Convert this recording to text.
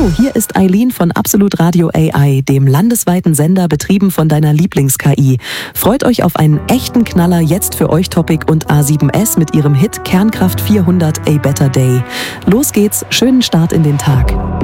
Hallo, hier ist Eileen von Absolut Radio AI, dem landesweiten Sender betrieben von deiner Lieblings-KI. Freut euch auf einen echten Knaller jetzt für euch Topic und A7S mit ihrem Hit Kernkraft 400 A Better Day. Los geht's, schönen Start in den Tag.